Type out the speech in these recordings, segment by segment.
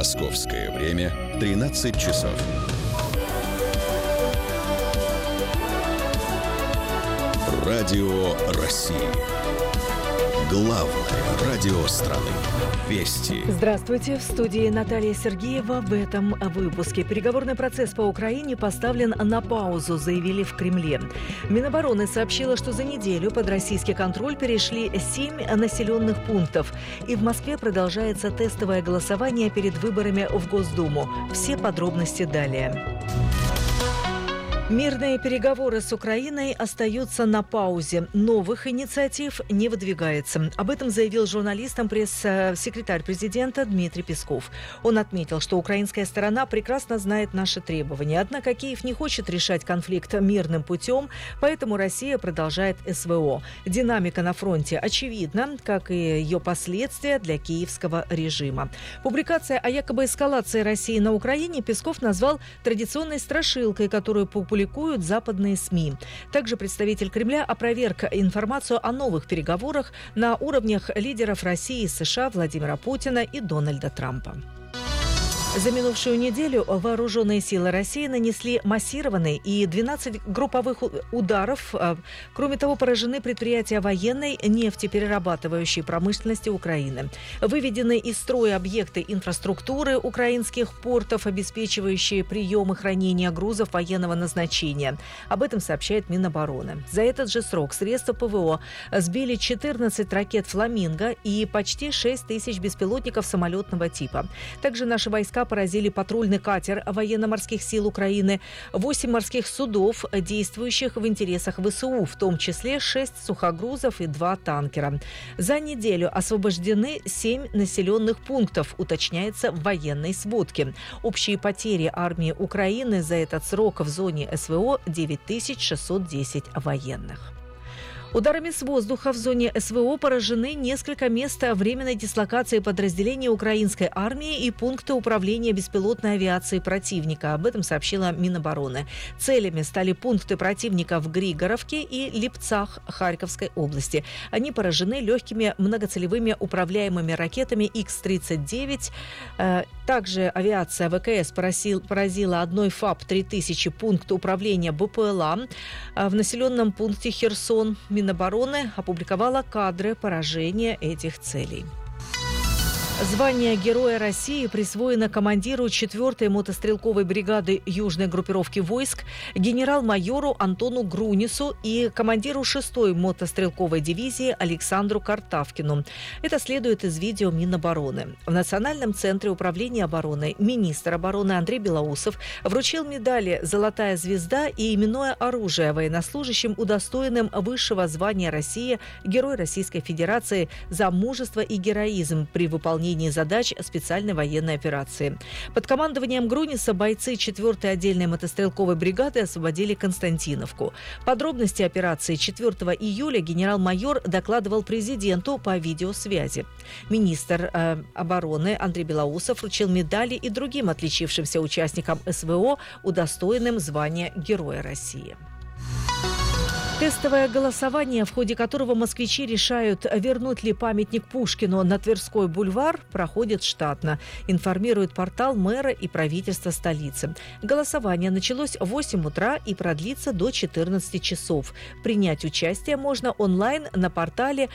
Московское время 13 часов. Радио России. Главное радио страны. Вести. Здравствуйте. В студии Наталья Сергеева. В этом выпуске. Переговорный процесс по Украине поставлен на паузу, заявили в Кремле. Минобороны сообщила, что за неделю под российский контроль перешли 7 населенных пунктов. И в Москве продолжается тестовое голосование перед выборами в Госдуму. Все подробности далее. Мирные переговоры с Украиной остаются на паузе. Новых инициатив не выдвигается. Об этом заявил журналистам пресс-секретарь президента Дмитрий Песков. Он отметил, что украинская сторона прекрасно знает наши требования. Однако Киев не хочет решать конфликт мирным путем, поэтому Россия продолжает СВО. Динамика на фронте очевидна, как и ее последствия для киевского режима. Публикация о якобы эскалации России на Украине Песков назвал традиционной страшилкой, которую публикуют западные СМИ. Также представитель Кремля опроверг информацию о новых переговорах на уровнях лидеров России и США Владимира Путина и Дональда Трампа. За минувшую неделю вооруженные силы России нанесли массированные и 12 групповых ударов. Кроме того, поражены предприятия военной нефтеперерабатывающей промышленности Украины. Выведены из строя объекты инфраструктуры украинских портов, обеспечивающие прием и хранение грузов военного назначения. Об этом сообщает Минобороны. За этот же срок средства ПВО сбили 14 ракет «Фламинго» и почти 6 тысяч беспилотников самолетного типа. Также наши войска поразили патрульный катер военно-морских сил Украины, 8 морских судов, действующих в интересах ВСУ, в том числе 6 сухогрузов и 2 танкера. За неделю освобождены 7 населенных пунктов, уточняется в военной сводке. Общие потери армии Украины за этот срок в зоне СВО 9610 военных. Ударами с воздуха в зоне СВО поражены несколько мест временной дислокации подразделений украинской армии и пункты управления беспилотной авиацией противника. Об этом сообщила Минобороны. Целями стали пункты противника в Григоровке и Липцах Харьковской области. Они поражены легкими многоцелевыми управляемыми ракетами Х-39. Также авиация ВКС поразила одной ФАП-3000 пункт управления БПЛА в населенном пункте Херсон. Минобороны опубликовала кадры поражения этих целей. Звание Героя России присвоено командиру 4-й мотострелковой бригады южной группировки войск генерал-майору Антону Грунису и командиру 6-й мотострелковой дивизии Александру Картавкину. Это следует из видео Минобороны. В Национальном центре управления обороны министр обороны Андрей Белоусов вручил медали «Золотая звезда» и именное оружие военнослужащим, удостоенным высшего звания России Герой Российской Федерации за мужество и героизм при выполнении задач специальной военной операции. Под командованием Груниса бойцы 4-й отдельной мотострелковой бригады освободили Константиновку. Подробности операции 4 июля генерал-майор докладывал президенту по видеосвязи. Министр обороны Андрей Белоусов вручил медали и другим отличившимся участникам СВО, удостоенным звания Героя России. Тестовое голосование, в ходе которого москвичи решают, вернуть ли памятник Пушкину на Тверской бульвар, проходит штатно, информирует портал мэра и правительства столицы. Голосование началось в 8 утра и продлится до 14 часов. Принять участие можно онлайн на портале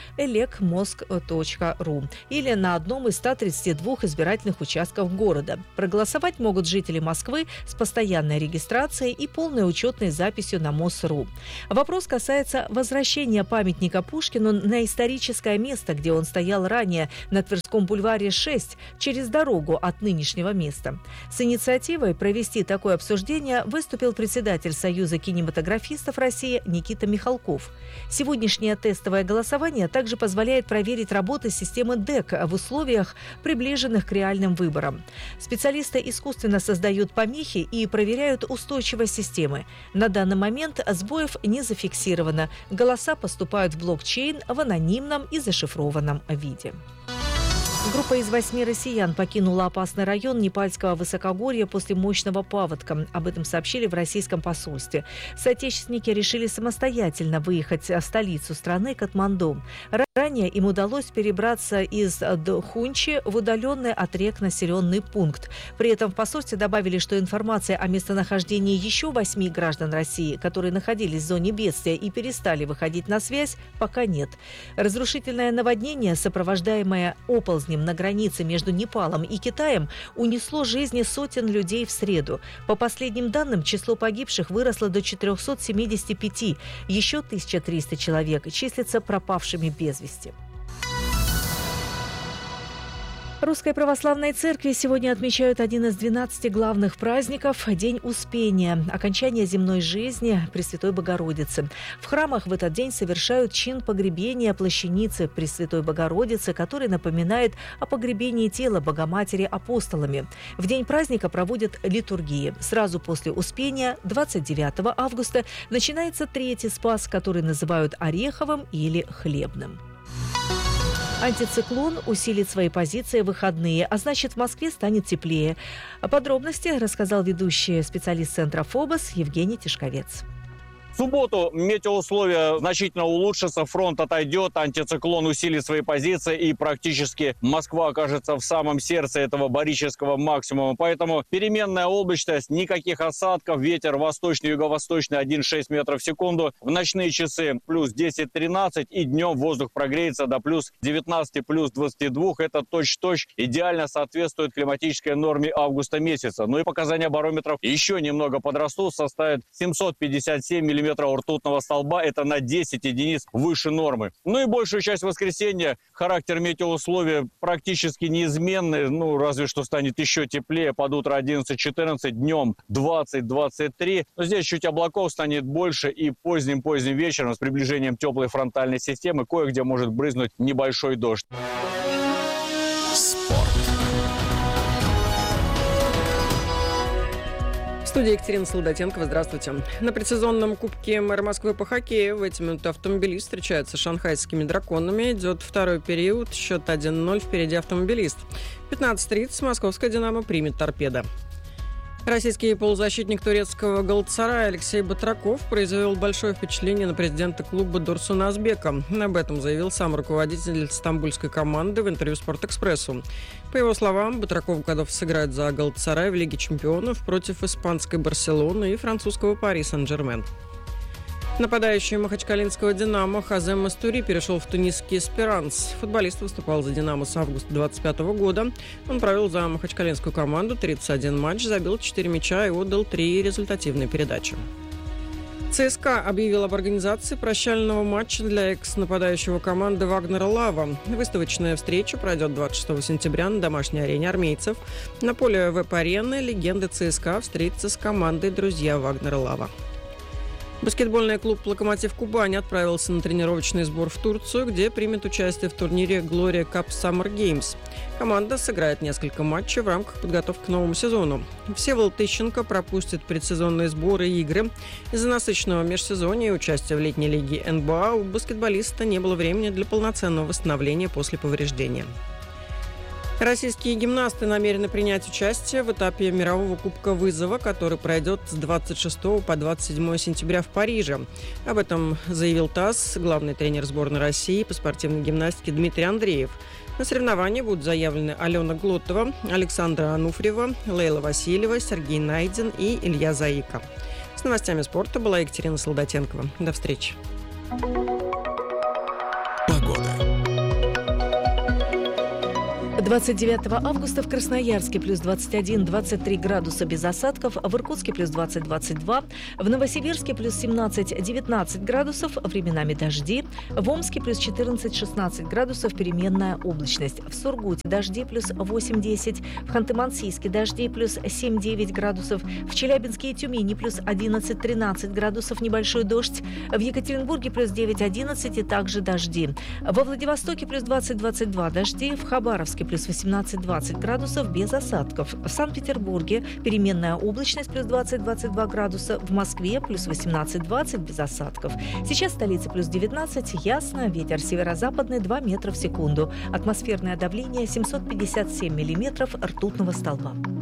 elecmosk.ru или на одном из 132 избирательных участков города. Проголосовать могут жители Москвы с постоянной регистрацией и полной учетной записью на МОС.ру. Вопрос касается возвращения памятника Пушкину на историческое место, где он стоял ранее, на Тверском бульваре 6, через дорогу от нынешнего места. С инициативой провести такое обсуждение выступил председатель Союза кинематографистов России Никита Михалков. Сегодняшнее тестовое голосование также позволяет проверить работу системы ДЭК в условиях, приближенных к реальным выборам. Специалисты искусственно создают помехи и проверяют устойчивость системы. На данный момент сбоев не зафиксировано. Голоса поступают в блокчейн в анонимном и зашифрованном виде. Группа из 8 россиян покинула опасный район Непальского высокогорья после мощного паводка. Об этом сообщили в российском посольстве. Соотечественники решили самостоятельно выехать в столицу страны Катманду. Ранее им удалось перебраться из Дхунчи в удаленный от рек населенный пункт. При этом в посольстве добавили, что информация о местонахождении еще 8 граждан России, которые находились в зоне бедствия и перестали выходить на связь, пока нет. Разрушительное наводнение, сопровождаемое оползнем на границе между Непалом и Китаем, унесло жизни сотен людей в среду. По последним данным, число погибших выросло до 475. Еще 1300 человек числятся пропавшими без вести. Русской Православной Церкви сегодня отмечают один из 12 главных праздников – День Успения, окончание земной жизни Пресвятой Богородицы. В храмах в этот день совершают чин погребения плащаницы Пресвятой Богородицы, который напоминает о погребении тела Богоматери апостолами. В день праздника проводят литургии. Сразу после Успения, 29 августа, начинается третий Спас, который называют Ореховым или Хлебным. Антициклон усилит свои позиции в выходные, а значит, в Москве станет теплее. О подробности рассказал ведущий специалист центра ФОБОС Евгений Тишковец. В субботу метеоусловия значительно улучшатся, фронт отойдет, антициклон усилит свои позиции и практически Москва окажется в самом сердце этого барического максимума. Поэтому переменная облачность, никаких осадков, ветер восточный, юго-восточный 1,6 метров в секунду. В ночные часы плюс 10-13 и днем воздух прогреется до плюс 19, плюс 22. Это точь-в-точь идеально соответствует климатической норме августа месяца. Ну и показания барометров еще немного подрастут, составят 757 миллиметров ртутного столба, это на 10 единиц выше нормы. Ну и большую часть воскресенья характер метеоусловий практически неизменный, разве что станет еще теплее, под утро 11-14, днем 20-23. Но здесь чуть облаков станет больше, и поздним вечером с приближением теплой фронтальной системы кое-где может брызнуть небольшой дождь. Спорт. В студии Екатерина Солдатенкова. Здравствуйте. На предсезонном Кубке мэра Москвы по хоккею в эти минуты автомобилист встречается с шанхайскими драконами. Идет второй период. Счет 1-0. Впереди автомобилист. 15:30 московская «Динамо» примет «Торпедо». Российский полузащитник турецкого «Галатасарая» Алексей Батраков произвел большое впечатление на президента клуба Дурсуна Азбека. Об этом заявил сам руководитель стамбульской команды в интервью «Спортэкспрессу». По его словам, Батраков готов сыграть за «Галатасарай» в Лиге чемпионов против испанской «Барселоны» и французского «Пари Сен-Жермен». Нападающий махачкалинского «Динамо» Хазем Мастури перешел в тунисский «Эсперанс». Футболист выступал за «Динамо» с августа 2025 года. Он провел за махачкалинскую команду 31 матч, забил 4 мяча и отдал 3 результативные передачи. ЦСКА объявил об организации прощального матча для экс-нападающего команды Вагнера Лава. Выставочная встреча пройдет 26 сентября на домашней арене армейцев. На поле ВЭП-арены легенды ЦСКА встретится с командой «Друзья Вагнера Лава». Баскетбольный клуб «Локомотив Кубань» отправился на тренировочный сбор в Турцию, где примет участие в турнире Gloria Cup Summer Games. Команда сыграет несколько матчей в рамках подготовки к новому сезону. Всеволод Тыщенко пропустит предсезонные сборы и игры. Из-за насыщенного межсезонья и участия в летней лиге НБА у баскетболиста не было времени для полноценного восстановления после повреждения. Российские гимнасты намерены принять участие в этапе мирового Кубка Вызова, который пройдет с 26 по 27 сентября в Париже. Об этом заявил ТАСС главный тренер сборной России по спортивной гимнастике Дмитрий Андреев. На соревнования будут заявлены Алена Глотова, Александра Ануфриева, Лейла Васильева, Сергей Найден и Илья Заика. С новостями спорта была Екатерина Солдатенкова. До встречи. Погода. 29 августа в Красноярске плюс 21-23 градуса без осадков, в Иркутске плюс 20-22, в Новосибирске плюс 17-19 градусов, временами дожди, в Омске плюс 14-16 градусов, переменная облачность, в Сургуте дожди плюс 8-10, в Ханты-Мансийске дожди плюс 7-9 градусов, в Челябинске и Тюмени плюс 11-13 градусов, небольшой дождь, в Екатеринбурге плюс 9-11 и также дожди, во Владивостоке плюс 20-22 дожди, в Хабаровске плюс плюс 18-20 градусов без осадков. В Санкт-Петербурге переменная облачность плюс 20-22 градуса. В Москве плюс 18-20 без осадков. Сейчас в столице плюс 19, ясно, ветер северо-западный 2 метра в секунду. Атмосферное давление 757 миллиметров ртутного столба.